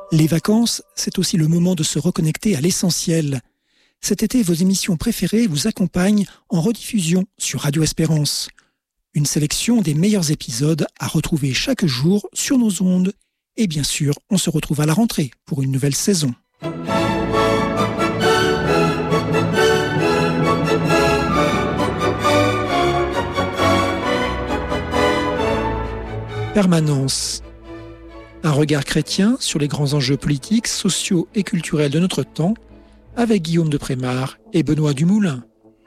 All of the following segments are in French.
Les vacances, c'est aussi le moment de se reconnecter à l'essentiel. Cet été, vos émissions préférées vous accompagnent en rediffusion sur Radio Espérance. Une sélection des meilleurs épisodes à retrouver chaque jour sur nos ondes. Et bien sûr, on se retrouve à la rentrée pour une nouvelle saison. Permanence. Un regard chrétien sur les grands enjeux politiques, sociaux et culturels de notre temps, avec Guillaume de Prémard et Benoît Dumoulin.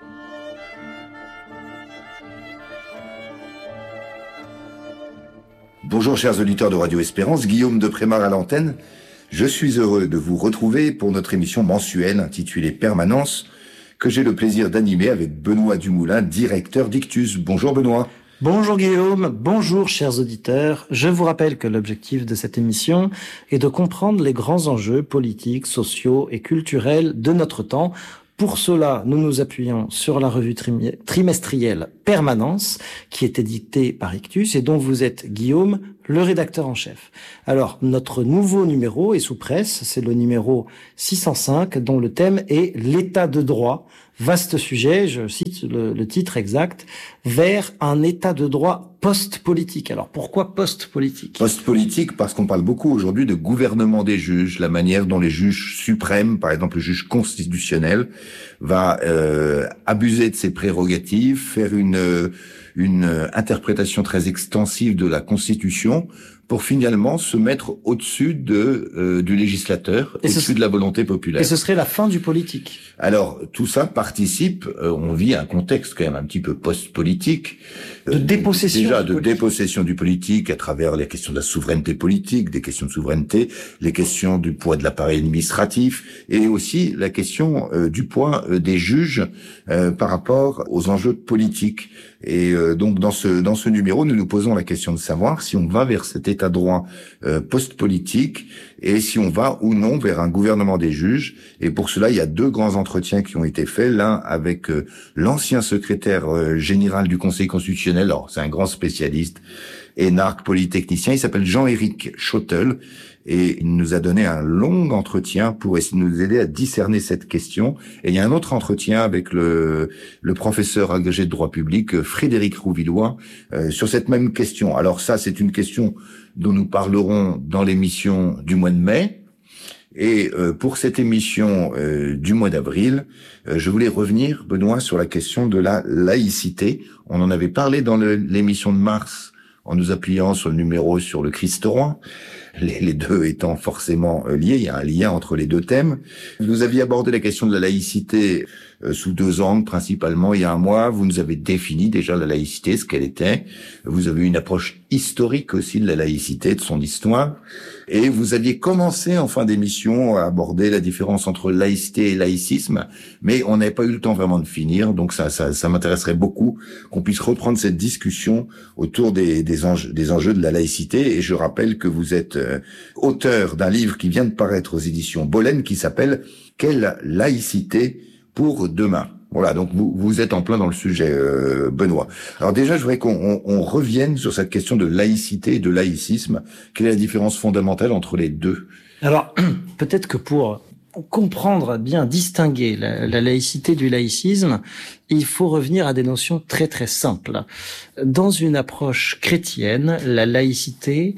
Bonjour chers auditeurs de Radio Espérance, Guillaume de Prémard à l'antenne. Je suis heureux de vous retrouver pour notre émission mensuelle intitulée Permanence, que j'ai le plaisir d'animer avec Benoît Dumoulin, directeur d'Ictus. Bonjour Benoît. Bonjour Guillaume, bonjour chers auditeurs. Je vous rappelle que l'objectif de cette émission est de comprendre les grands enjeux politiques, sociaux et culturels de notre temps. Pour cela, nous nous appuyons sur la revue trimestrielle Permanence, qui est éditée par Ictus et dont vous êtes, Guillaume, le rédacteur en chef. Alors, notre nouveau numéro est sous presse, c'est le numéro 605, dont le thème est l'état de droit. Vaste sujet, je cite le titre exact, vers un état de droit post-politique. Alors pourquoi post-politique ? Post-politique parce qu'on parle beaucoup aujourd'hui de gouvernement des juges, la manière dont les juges suprêmes, par exemple le juge constitutionnel, va abuser de ses prérogatives, faire une interprétation très extensive de la Constitution pour finalement se mettre au-dessus du législateur, au-dessus de la volonté populaire. Et ce serait la fin du politique. Alors, tout ça participe, on vit un contexte quand même un petit peu post-politique. De dépossession. Déjà, de dépossession du politique à travers les questions de la souveraineté politique, des questions de souveraineté, les questions du poids de l'appareil administratif et aussi la question du poids des juges par rapport aux enjeux politiques. Et donc, dans ce numéro, nous nous posons la question de savoir si on va vers cet état de droit post-politique et si on va ou non vers un gouvernement des juges. Et pour cela, il y a deux grands entretiens qui ont été faits. L'un avec l'ancien secrétaire général du Conseil constitutionnel. Alors, c'est un grand spécialiste, énarque, polytechnicien. Il s'appelle Jean-Éric Schottel. Et il nous a donné un long entretien pour essayer de nous aider à discerner cette question. Et il y a un autre entretien avec le professeur agrégé de droit public, Frédéric Rouvillois, sur cette même question. Alors ça, c'est une question dont nous parlerons dans l'émission du mois de mai. Et pour cette émission du mois d'avril, je voulais revenir, Benoît, sur la question de la laïcité. On en avait parlé dans l'émission de mars, en nous appuyant sur le numéro sur le Christ roi, les deux étant forcément liés, il y a un lien entre les deux thèmes. Vous aviez abordé la question de la laïcité sous deux angles, principalement il y a un mois. Vous nous avez défini déjà la laïcité, ce qu'elle était. Vous avez eu une approche historique aussi de la laïcité, de son histoire. Et vous aviez commencé en fin d'émission à aborder la différence entre laïcité et laïcisme, mais on n'avait pas eu le temps vraiment de finir, donc ça m'intéresserait beaucoup qu'on puisse reprendre cette discussion autour des enjeux de la laïcité. Et je rappelle que vous êtes auteur d'un livre qui vient de paraître aux éditions Bollen qui s'appelle « Quelle laïcité pour demain ?» Voilà, donc vous êtes en plein dans le sujet, Benoît. Alors déjà, je voudrais qu'on revienne sur cette question de laïcité et de laïcisme. Quelle est la différence fondamentale entre les deux ? Alors, peut-être que pour comprendre, bien distinguer la laïcité du laïcisme, il faut revenir à des notions très très simples. Dans une approche chrétienne, la laïcité,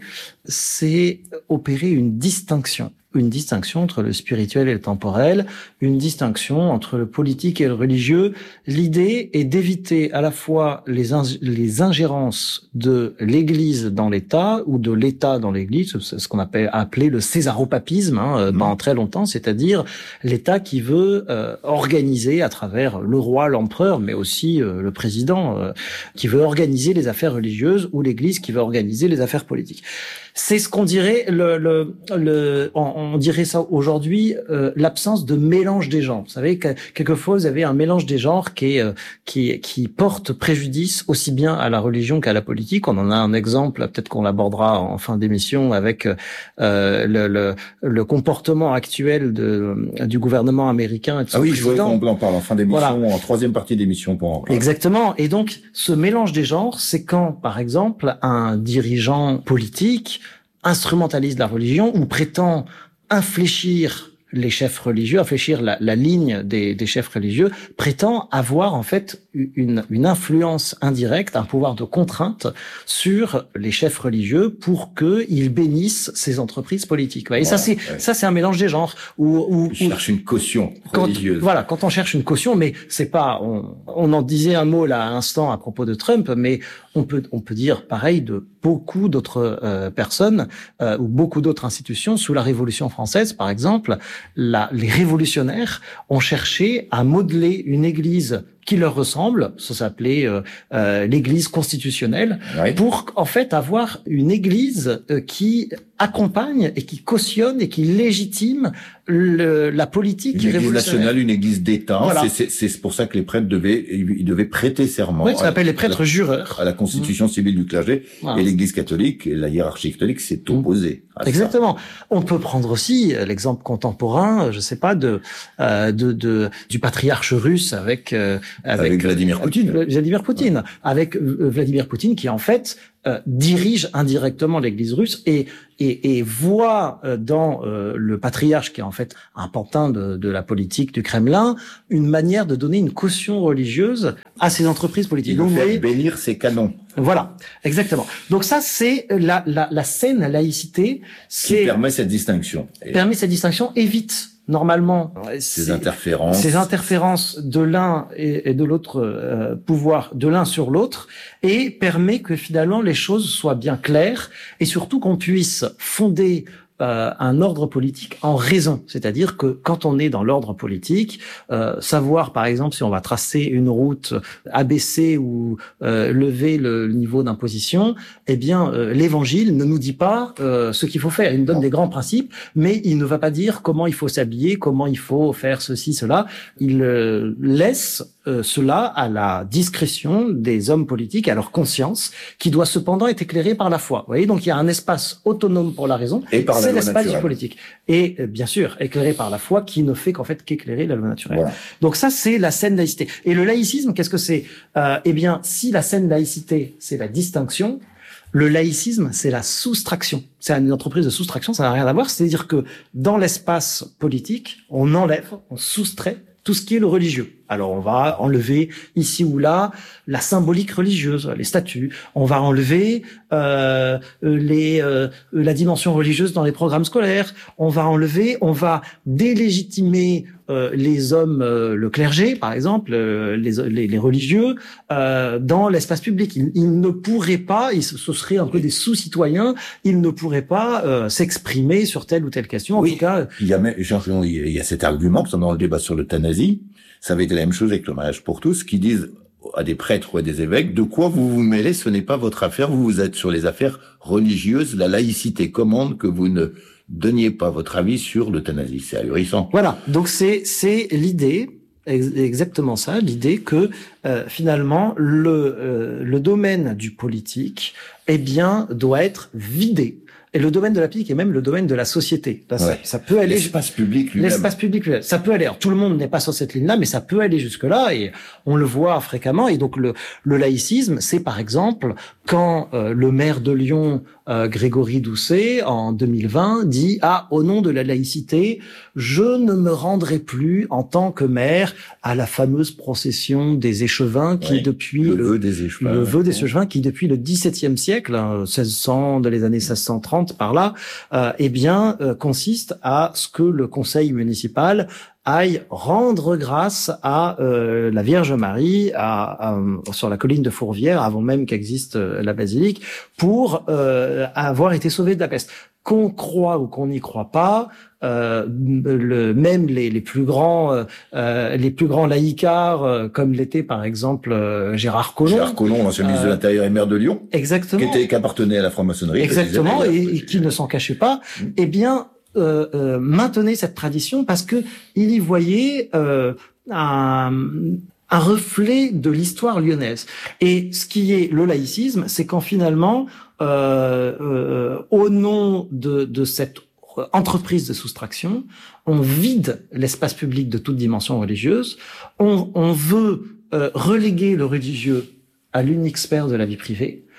c'est opérer une distinction entre le spirituel et le temporel, une distinction entre le politique et le religieux. L'idée est d'éviter à la fois les ingérences de l'Église dans l'État ou de l'État dans l'Église, ce qu'on appelé le césaropapisme, pendant très longtemps, c'est-à-dire l'État qui veut organiser à travers le roi, l'empereur, mais aussi le président, qui veut organiser les affaires religieuses, ou l'Église qui veut organiser les affaires politiques. C'est ce qu'on dirait on dirait ça aujourd'hui, l'absence de mélange des genres. Vous savez, quelquefois vous avez un mélange des genres qui porte préjudice aussi bien à la religion qu'à la politique. On en a un exemple, peut-être qu'on l'abordera en fin d'émission, avec le comportement actuel du gouvernement américain et de son président. Je voudrais qu'on en parle en fin d'émission, voilà. En troisième partie d'émission pour en parler. Exactement. Et donc, ce mélange des genres, c'est quand, par exemple, un dirigeant politique instrumentalise la religion ou prétend infléchir les chefs religieux, infléchir la ligne des chefs religieux, prétend avoir en fait une influence indirecte, un pouvoir de contrainte sur les chefs religieux pour qu'ils bénissent ces entreprises politiques. Et voilà, ça c'est un mélange des genres. On cherche une caution religieuse. Quand on cherche une caution, mais c'est pas. On en disait un mot là à l'instant à propos de Trump, mais on peut dire pareil de beaucoup d'autres personnes ou beaucoup d'autres institutions. Sous la Révolution française, par exemple, les révolutionnaires ont cherché à modeler une église qui leur ressemble, ça s'appelait l'église constitutionnelle, pour en fait avoir une église qui accompagne et qui cautionne et qui légitime la politique une église nationale, une église d'État. Voilà. C'est pour ça que les prêtres devaient prêter serment. Oui, ça s'appelle les prêtres jureurs. À la constitution civile du clergé. Voilà. Et l'église catholique, et la hiérarchie catholique s'est opposée à Exactement. Ça. On peut prendre aussi l'exemple contemporain, je sais pas, du patriarche russe avec Vladimir Poutine. Avec Vladimir Poutine qui en fait dirige indirectement l'Église russe et voit dans le patriarche qui est en fait un pantin de la politique du Kremlin une manière de donner une caution religieuse à ces entreprises politiques. Donc, faire bénir ses canons. Voilà, exactement. Donc ça, c'est la saine laïcité. Qui permet cette distinction. Évite normalement ces interférences de l'un et de l'autre pouvoir, de l'un sur l'autre, et permet que finalement les choses soient bien claires et surtout qu'on puisse fonder un ordre politique en raison, c'est-à-dire que quand on est dans l'ordre politique, savoir par exemple si on va tracer une route, abaisser ou lever le niveau d'imposition, eh bien l'Évangile ne nous dit pas ce qu'il faut faire. Il nous donne des grands principes, mais il ne va pas dire comment il faut s'habiller, comment il faut faire ceci, cela. Il laisse cela à la discrétion des hommes politiques, à leur conscience, qui doit cependant être éclairée par la foi. Vous voyez, donc il y a un espace autonome pour la raison, c'est l'espace du politique. Et bien sûr, éclairé par la foi, qui ne fait qu'en fait qu'éclairer la loi naturelle. Voilà. Donc ça, c'est la saine laïcité. Et le laïcisme, qu'est-ce que c'est ? Eh bien, si la saine laïcité, c'est la distinction, le laïcisme, c'est la soustraction. C'est une entreprise de soustraction, ça n'a rien à voir. C'est-à-dire que dans l'espace politique, on enlève, on soustrait tout ce qui est le religieux. Alors on va enlever ici ou là la symbolique religieuse, les statues. On va enlever la dimension religieuse dans les programmes scolaires. On va délégitimer les hommes, le clergé par exemple, les religieux dans l'espace public. Ils ne pourraient pas, ce serait un peu des sous-citoyens. Ils ne pourraient pas s'exprimer sur telle ou telle question. En tout cas, il y a cet argument pendant le débat sur l'euthanasie. Ça avait été la même chose avec le mariage pour tous, qui disent à des prêtres ou à des évêques, de quoi vous vous mêlez, ce n'est pas votre affaire, vous êtes sur les affaires religieuses, la laïcité commande que vous ne donniez pas votre avis sur l'euthanasie. C'est ahurissant. Voilà, donc c'est l'idée, exactement ça, l'idée que finalement le domaine du politique, eh bien, doit être vidé. Et le domaine de la politique est même le domaine de la société. Là, ça peut aller. L'espace public lui-même. L'espace public lui-même. Ça peut aller. Alors, tout le monde n'est pas sur cette ligne-là, mais ça peut aller jusque-là et on le voit fréquemment. Et donc, le laïcisme, c'est par exemple quand le maire de Lyon, Grégory Doucet, en 2020, dit au nom de la laïcité, je ne me rendrai plus en tant que maire à la fameuse procession des échevins qui depuis le vœu des échevins qui depuis le XVIIe siècle, dans les années 1630 par là, consiste à ce que le conseil municipal aille rendre grâce à la Vierge Marie sur la colline de Fourvière, avant même qu'existe la basilique, pour avoir été sauvé de la peste. Qu'on croit ou qu'on n'y croit pas, même les plus grands laïcards, comme l'était par exemple Gérard Collomb. Gérard Collomb, ancien ministre de l'Intérieur et maire de Lyon. Exactement. Qui appartenait à la franc-maçonnerie. Exactement, et qui ne s'en cachait pas. Eh bien, maintenait cette tradition parce que il y voyait un reflet de l'histoire lyonnaise. Et ce qui est le laïcisme, c'est quand finalement, au nom de cette entreprise de soustraction, on vide l'espace public de toute dimension religieuse, on veut reléguer le religieux à l'unique sphère de la vie privée,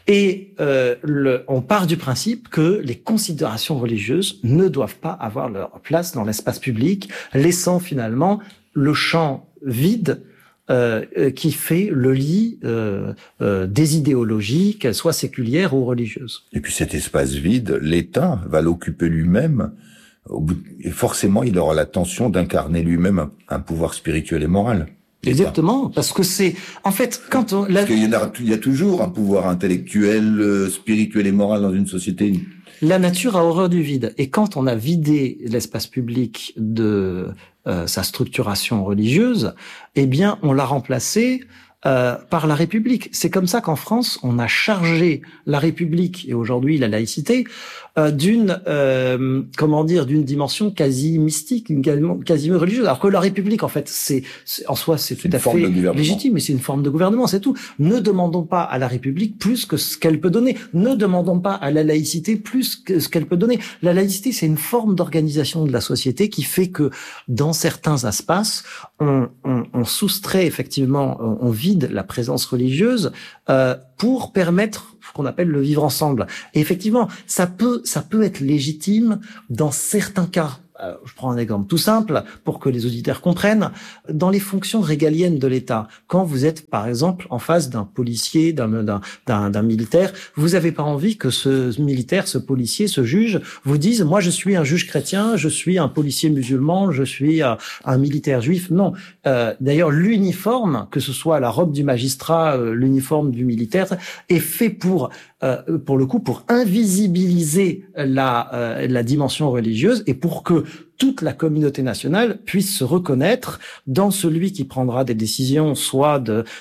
Et on part du principe que les considérations religieuses ne doivent pas avoir leur place dans l'espace public, laissant finalement le champ vide qui fait le lit des idéologies, qu'elles soient séculières ou religieuses. Et puis cet espace vide, l'État va l'occuper lui-même. Et forcément, il aura la tension d'incarner lui-même un pouvoir spirituel et moral. Exactement, parce que c'est en fait quand on parce qu'il y a toujours un pouvoir intellectuel, spirituel et moral dans une société. La nature a horreur du vide, et quand on a vidé l'espace public de sa structuration religieuse, eh bien, on l'a remplacé par la République. C'est comme ça qu'en France, on a chargé la République et aujourd'hui la laïcité d'une dimension quasi mystique, quasi religieuse. Alors que la République, en fait, c'est en soi, c'est tout à fait légitime, mais c'est une forme de gouvernement, c'est tout. Ne demandons pas à la République plus que ce qu'elle peut donner. Ne demandons pas à la laïcité plus que ce qu'elle peut donner. La laïcité, c'est une forme d'organisation de la société qui fait que dans certains espaces, on soustrait effectivement, on vide la présence religieuse pour permettre ce qu'on appelle le vivre ensemble. Et effectivement, ça peut être légitime dans certains cas. Je prends un exemple tout simple pour que les auditeurs comprennent. Dans les fonctions régaliennes de l'État, quand vous êtes, par exemple, en face d'un policier, d'un militaire, vous n'avez pas envie que ce militaire, ce policier, ce juge vous dise « moi, je suis un juge chrétien, je suis un policier musulman, je suis un militaire juif ». Non. D'ailleurs, l'uniforme, que ce soit la robe du magistrat, l'uniforme du militaire, est fait pour le coup, pour invisibiliser la dimension religieuse et pour que toute la communauté nationale puisse se reconnaître dans celui qui prendra des décisions, soit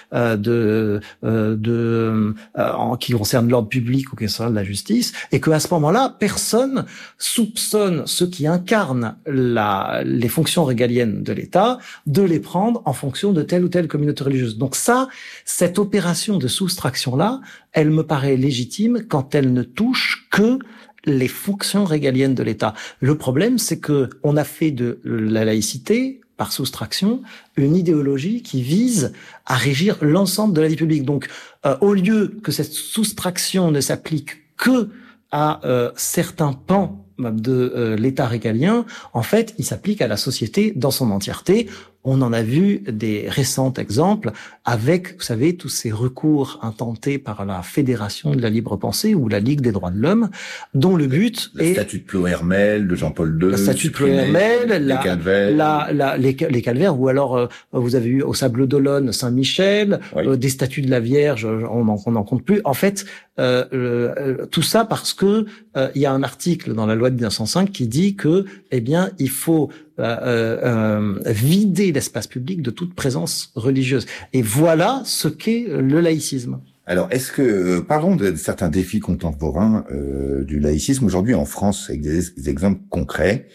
qui concernent l'ordre public ou qui concernent la justice, et que à ce moment-là, personne soupçonne ceux qui incarnent les fonctions régaliennes de l'État de les prendre en fonction de telle ou telle communauté religieuse. Donc cette opération de soustraction-là, elle me paraît légitime quand elle ne touche que les fonctions régaliennes de l'État. Le problème, c'est que on a fait de la laïcité, par soustraction, une idéologie qui vise à régir l'ensemble de la vie publique. Donc, au lieu que cette soustraction ne s'applique que à certains pans de l'État régalien, en fait, il s'applique à la société dans son entièreté. On en a vu des récents exemples avec, vous savez, tous ces recours intentés par la Fédération de la libre pensée ou la Ligue des droits de l'homme, dont le but est... Le statut de Plohermel, de Jean-Paul II... Le statut de Plohermel, les calvaires, ou alors vous avez eu au Sable d'Olonne, Saint-Michel, oui. Des statues de la Vierge, on n'en compte plus. En fait, tout ça parce que il y a un article dans la loi de 1905 qui dit que, eh bien, il faut vider l'espace public de toute présence religieuse. Et voilà ce qu'est le laïcisme. Alors, parlons de certains défis contemporains du laïcisme aujourd'hui en France, avec des exemples concrets.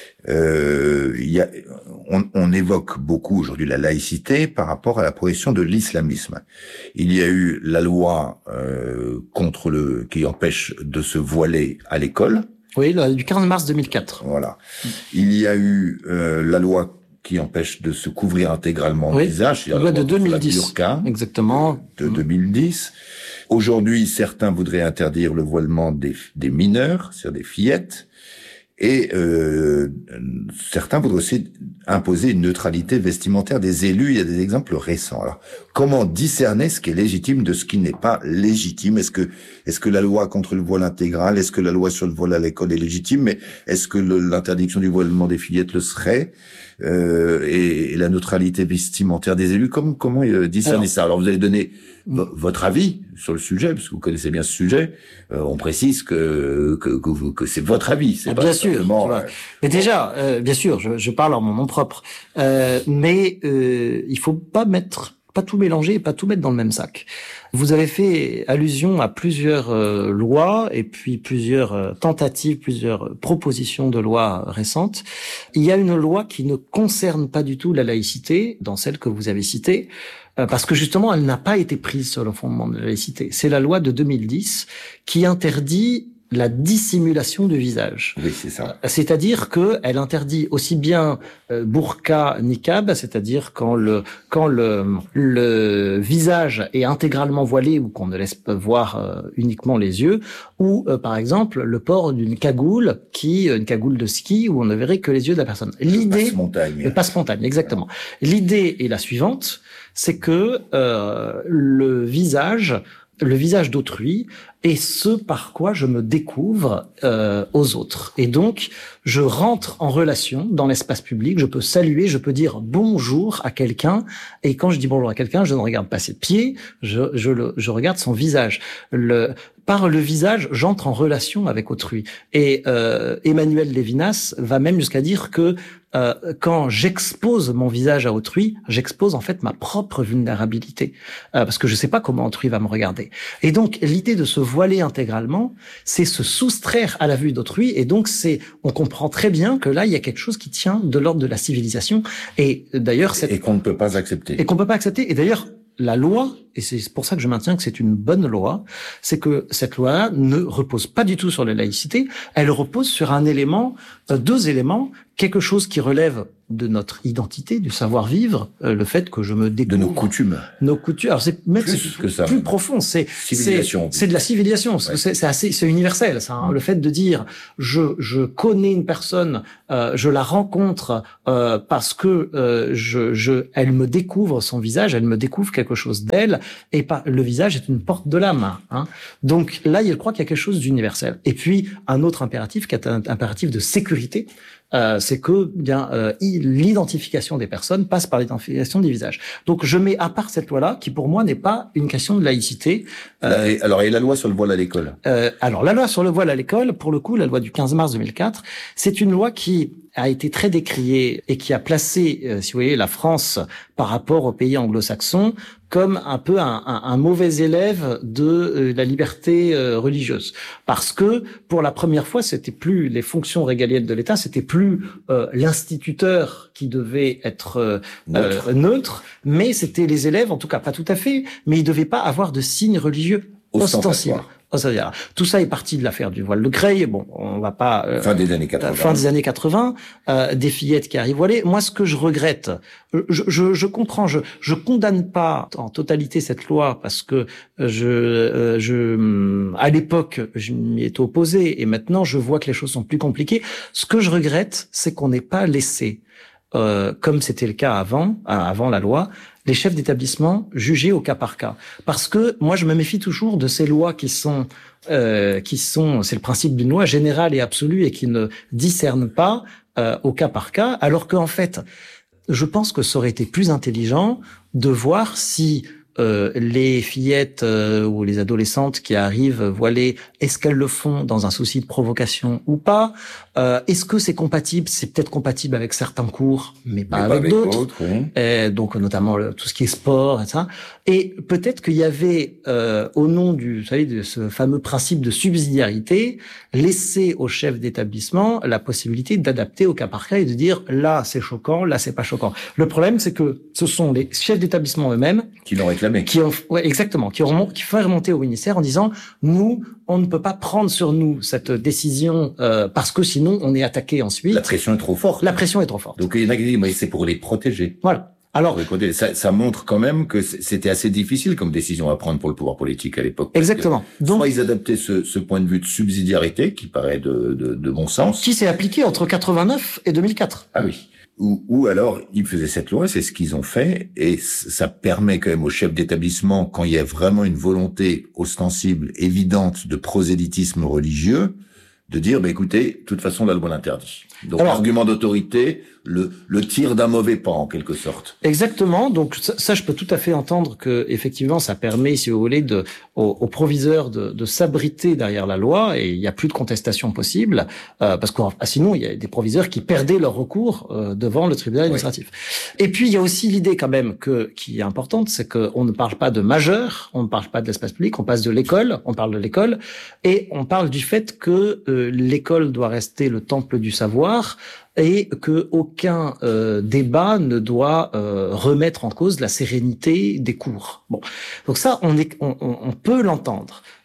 On évoque beaucoup aujourd'hui la laïcité par rapport à la progression de l'islamisme. Il y a eu la loi qui empêche de se voiler à l'école. Oui, du 15 mars 2004. Voilà. Il y a eu la loi qui empêche de se couvrir intégralement le visage. La loi de 2010. La burqa, exactement. De 2010. Aujourd'hui, certains voudraient interdire le voilement des mineurs, c'est-à-dire des fillettes. Et certains voudraient aussi imposer une neutralité vestimentaire des élus. Il y a des exemples récents. Alors, comment discerner ce qui est légitime de ce qui n'est pas légitime? Est-ce que la loi contre le voile intégral, est-ce que la loi sur le voile à l'école est légitime? Mais est-ce que l'interdiction du voilement des fillettes le serait? Et la neutralité vestimentaire des élus, comment discerner ça? Alors, vous allez donner votre avis sur le sujet, parce que vous connaissez bien ce sujet. On précise que c'est votre avis. C'est pas bien sûr. Mais déjà, bien sûr, je parle en mon nom propre. Mais il faut pas tout mélanger et pas tout mettre dans le même sac. Vous avez fait allusion à plusieurs lois et puis plusieurs tentatives, plusieurs propositions de lois récentes. Il y a une loi qui ne concerne pas du tout la laïcité, dans celle que vous avez citée, parce que justement, elle n'a pas été prise sur le fondement de la laïcité. C'est la loi de 2010 qui interdit la dissimulation du visage. Oui, c'est ça. C'est-à-dire que elle interdit aussi bien burqa, niqab, c'est-à-dire quand le visage est intégralement voilé ou qu'on ne laisse pas voir uniquement les yeux, ou par exemple le port d'une cagoule une cagoule de ski où on ne verrait que les yeux de la personne. L'idée, passe-montagne. Le passe-montagne, exactement. L'idée est la suivante, c'est que le visage d'autrui est ce par quoi je me découvre aux autres. Et donc, je rentre en relation dans l'espace public, je peux saluer, je peux dire bonjour à quelqu'un, et quand je dis bonjour à quelqu'un, je ne regarde pas ses pieds, je regarde son visage. Par le visage, j'entre en relation avec autrui. Et Emmanuel Levinas va même jusqu'à dire que quand j'expose mon visage à autrui, j'expose en fait ma propre vulnérabilité, parce que je sais pas comment autrui va me regarder. Et donc l'idée de se voiler intégralement, c'est se soustraire à la vue d'autrui, et donc on comprend très bien que là il y a quelque chose qui tient de l'ordre de la civilisation, et d'ailleurs et qu'on ne peut pas accepter. Et d'ailleurs la loi, et c'est pour ça que je maintiens que c'est une bonne loi, c'est que cette loi ne repose pas du tout sur la laïcité, elle repose sur deux éléments, quelque chose qui relève de notre identité, du savoir-vivre, le fait que je me découvre. De nos coutumes. Alors c'est même plus profond, c'est de la civilisation, c'est universel, ça, hein, le fait de dire je connais une personne, je la rencontre parce que elle me découvre son visage, elle me découvre quelque chose d'elle, et le visage est une porte de l'âme, hein. Donc là, je crois qu'il y a quelque chose d'universel. Et puis un autre impératif qui est un impératif de sécurité, c'est que l'identification des personnes passe par l'identification des visages. Donc je mets à part cette loi-là, qui pour moi n'est pas une question de laïcité. Et la loi sur le voile à l'école. Alors la loi sur le voile à l'école, pour le coup, la loi du 15 mars 2004, c'est une loi qui a été très décriée et qui a placé, si vous voyez, la France par rapport aux pays anglo-saxons comme un peu un mauvais élève de la liberté religieuse, parce que pour la première fois, c'était plus les fonctions régaliennes de l'État, c'était plus l'instituteur qui devait être neutre, mais c'était les élèves, en tout cas pas tout à fait, mais ils devaient pas avoir de signes religieux ostensibles. Tout ça est parti de l'affaire du voile de Creil. Bon, on va pas fin des années 80. Fin des années 80, des fillettes qui arrivent voilées. Moi, ce que je regrette, je comprends, je condamne pas en totalité cette loi parce que à l'époque, je m'y étais opposé et maintenant je vois que les choses sont plus compliquées. Ce que je regrette, c'est qu'on n'ait pas laissé, comme c'était le cas avant la loi, les chefs d'établissement jugés au cas par cas. Parce que moi, je me méfie toujours de ces lois qui sont, c'est le principe d'une loi générale et absolue et qui ne discerne pas au cas par cas, alors qu'en fait, je pense que ça aurait été plus intelligent de voir si les fillettes ou les adolescentes qui arrivent voilées, est-ce qu'elles le font dans un souci de provocation ou pas? Est-ce que c'est compatible? C'est peut-être compatible avec certains cours, mais pas avec d'autres. Oui. Donc notamment tout ce qui est sport et ça. Et peut-être qu'il y avait, au nom de ce fameux principe de subsidiarité, laisser au chef d'établissement la possibilité d'adapter au cas par cas et de dire là c'est choquant, là c'est pas choquant. Le problème c'est que ce sont les chefs d'établissement eux-mêmes qui l'ont réclamé, qui font remonter au ministère en disant nous on ne peut pas prendre sur nous cette décision parce que sinon on est attaqué ensuite. La pression est trop forte. Donc il y en a qui disent mais c'est pour les protéger. Voilà. Alors, ça montre quand même que c'était assez difficile comme décision à prendre pour le pouvoir politique à l'époque. Exactement. Donc, soit ils adaptaient ce point de vue de subsidiarité qui paraît de bon sens. Qui s'est appliqué entre 89 et 2004. Ah oui. Ou alors, ils faisaient cette loi, c'est ce qu'ils ont fait, et ça permet quand même aux chefs d'établissement, quand il y a vraiment une volonté ostensible, évidente de prosélytisme religieux, de dire, écoutez, de toute façon, la loi l'interdit. Donc, l'argument d'autorité, le tir d'un mauvais pas, en quelque sorte. Exactement. Donc, ça, je peux tout à fait entendre que, effectivement, ça permet, si vous voulez, aux proviseurs de s'abriter derrière la loi, et il n'y a plus de contestation possible, parce que sinon, il y a des proviseurs qui perdaient leur recours devant le tribunal administratif. Oui. Et puis, il y a aussi l'idée, quand même, qui est importante, c'est qu'on ne parle pas de majeur, on ne parle pas de l'espace public, on parle de l'école, et on parle du fait que l'école doit rester le temple du savoir, et que aucun débat ne doit remettre en cause la sérénité des cours. Bon, donc ça, on peut l'entendre.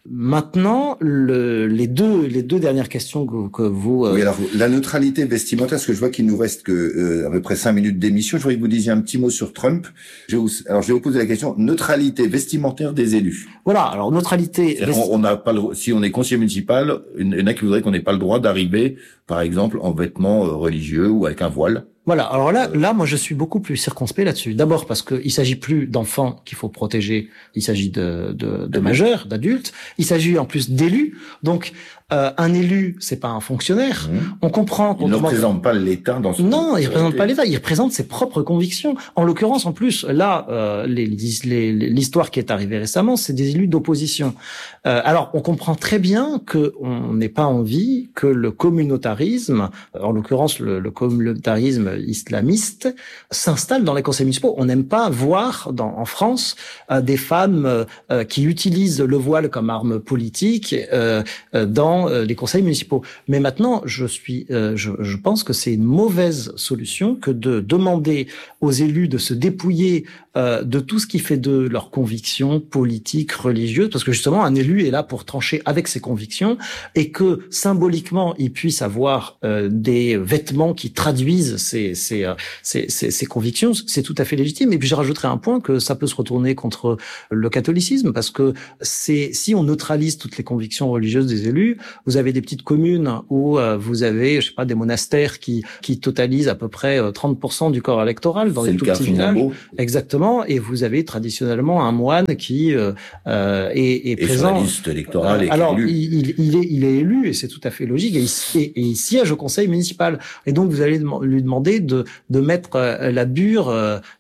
Maintenant, les deux dernières questions que vous... Oui, alors la neutralité vestimentaire, parce que je vois qu'il nous reste que à peu près 5 minutes d'émission, je voudrais que vous disiez un petit mot sur Trump. Je vais vous poser la question, neutralité vestimentaire des élus. Voilà, alors neutralité... On n'a pas si on est conseiller municipal, il y en a qui voudraient qu'on n'ait pas le droit d'arriver, par exemple, en vêtements religieux ou avec un voile. Voilà. Alors là, moi, je suis beaucoup plus circonspect là-dessus. D'abord parce que il s'agit plus d'enfants qu'il faut protéger. Il s'agit de majeurs, d'adultes. Il s'agit en plus d'élus. Donc, un élu, c'est pas un fonctionnaire. On comprend qu'on ne représente pas l'État dans son... Non, il représente pas l'État. Il représente ses propres convictions. En l'occurrence, en plus, là, l'histoire qui est arrivée récemment, c'est des élus d'opposition. Alors, on comprend très bien que on n'est pas envie que le communautarisme, en l'occurrence le communautarisme islamiste, s'installe dans les conseils municipaux. On n'aime pas voir en France des femmes qui utilisent le voile comme arme politique dans les conseils municipaux. Mais maintenant, je pense que c'est une mauvaise solution que de demander aux élus de se dépouiller de tout ce qui fait de leurs convictions politiques, religieuses, parce que justement, un élu est là pour trancher avec ses convictions, et que symboliquement, il puisse avoir des vêtements qui traduisent ses convictions, c'est tout à fait légitime. Et puis je rajouterai un point, que ça peut se retourner contre le catholicisme, parce que si on neutralise toutes les convictions religieuses des élus, vous avez des petites communes où vous avez, je sais pas, des monastères qui totalisent à peu près 30% du corps électoral dans les tout petits villages. Exactement. Et vous avez traditionnellement un moine qui est présent. Sur la liste électorale et alors, élu. il est élu, et c'est tout à fait logique, et il siège au conseil municipal. Et donc, vous allez lui demander de mettre la bure,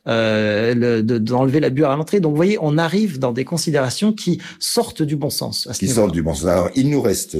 d'enlever la bure à l'entrée. Donc, vous voyez, on arrive dans des considérations qui sortent du bon sens. Qui sortent du bon sens. Alors, il nous reste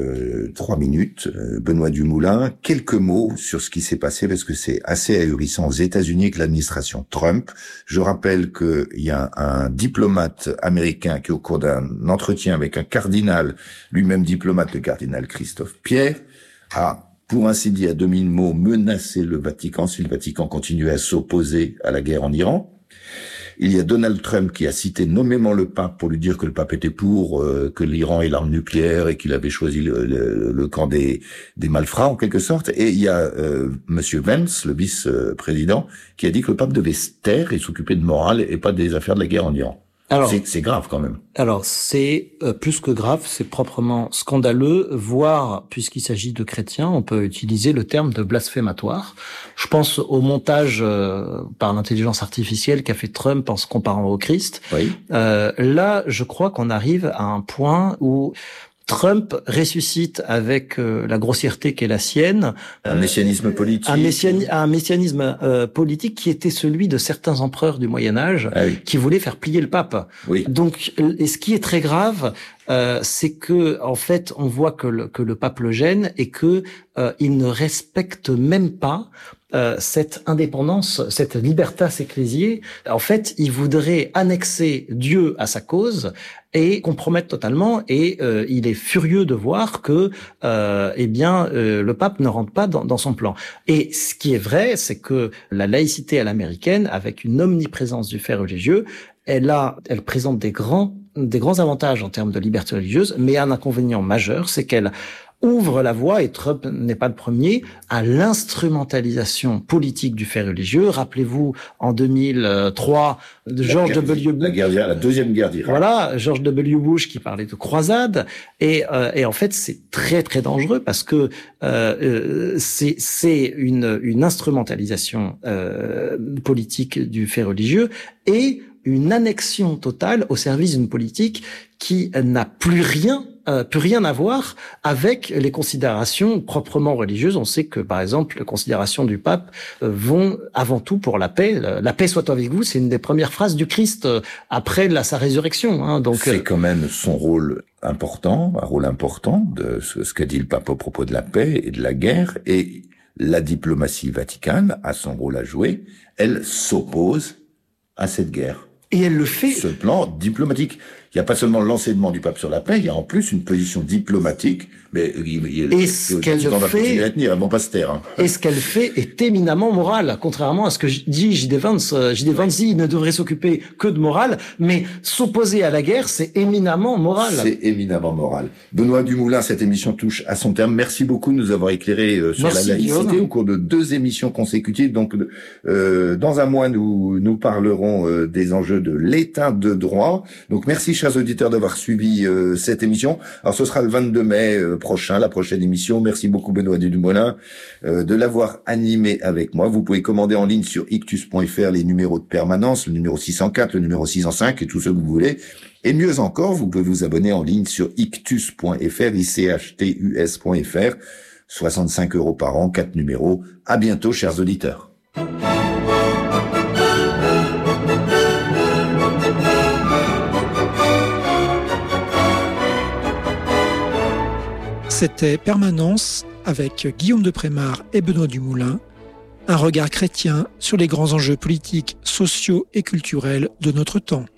3 minutes. Benoît Dumoulin, quelques mots sur ce qui s'est passé, parce que c'est assez ahurissant aux États-Unis avec l'administration Trump. Je rappelle qu'il y a un diplomate américain qui, au cours d'un entretien avec un cardinal, lui-même diplomate, le cardinal Christophe Pierre, a, pour ainsi dire, à demi-mot, menacé le Vatican si le Vatican continuait à s'opposer à la guerre en Iran. Il y a Donald Trump qui a cité nommément le pape pour lui dire que le pape était pour que l'Iran ait l'arme nucléaire et qu'il avait choisi le camp des malfrats en quelque sorte. Et il y a Monsieur Vance, le vice-président, qui a dit que le pape devait se taire et s'occuper de morale et pas des affaires de la guerre en Iran. Alors, c'est grave quand même. Alors c'est plus que grave, c'est proprement scandaleux, voire, puisqu'il s'agit de chrétiens, on peut utiliser le terme de blasphématoire. Je pense au montage par l'intelligence artificielle qu'a fait Trump en se comparant au Christ. Oui. Là, je crois qu'on arrive à un point où Trump ressuscite avec la grossièreté qu'est la sienne un messianisme politique, un messianisme politique qui était celui de certains empereurs du Moyen Âge qui voulaient faire plier le pape. Oui. Donc, et ce qui est très grave, c'est que en fait, on voit que le pape le gêne et que il ne respecte même pas cette indépendance, cette libertas ecclésiae. En fait, il voudrait annexer Dieu à sa cause et compromettre totalement. Et il est furieux de voir que, le pape ne rentre pas dans son plan. Et ce qui est vrai, c'est que la laïcité à l'américaine, avec une omniprésence du fait religieux, elle présente des grands avantages en termes de liberté religieuse, mais un inconvénient majeur, c'est qu'elle ouvre la voie, et Trump n'est pas le premier, à l'instrumentalisation politique du fait religieux. Rappelez-vous, en 2003, George W. Bush... La deuxième guerre d'Irak. Voilà, George W. Bush qui parlait de croisade. Et en fait, c'est très, très dangereux parce que c'est une instrumentalisation politique du fait religieux et une annexion totale au service d'une politique qui n'a plus rien à voir avec les considérations proprement religieuses. On sait que, par exemple, les considérations du pape vont avant tout pour la paix. La paix soit avec vous, c'est une des premières phrases du Christ après sa résurrection. Donc c'est quand même son rôle important, un rôle important de ce qu'a dit le pape au propos de la paix et de la guerre. Et la diplomatie vaticane a son rôle à jouer. Elle s'oppose à cette guerre. Et elle le fait. Ce plan diplomatique. Il n'y a pas seulement l'enseignement du pape sur la paix, il y a en plus une position diplomatique. Mais et ce qu'elle fait, elles vont pas se taire. Et ce qu'elle fait est éminemment moral, contrairement à ce que dit J.D. Vance. J.D. Vance dit il ne devrait s'occuper que de morale, mais s'opposer à la guerre, c'est éminemment moral. C'est éminemment moral. Benoît Dumoulin, cette émission touche à son terme. Merci beaucoup de nous avoir éclairé sur la laïcité au cours de 2 émissions consécutives. Donc, dans un mois, nous parlerons des enjeux de l'état de droit. Donc, merci, chers auditeurs, d'avoir suivi cette émission. Alors, ce sera le 22 mai prochain, la prochaine émission. Merci beaucoup, Benoît Dumoulin, de l'avoir animé avec moi. Vous pouvez commander en ligne sur ictus.fr les numéros de permanence, le numéro 604, le numéro 605 et tout ce que vous voulez. Et mieux encore, vous pouvez vous abonner en ligne sur ictus.fr, ichtus.fr, 65 € par an, 4 numéros. À bientôt, chers auditeurs. C'était Permanence avec Guillaume de Prémard et Benoît Dumoulin, un regard chrétien sur les grands enjeux politiques, sociaux et culturels de notre temps.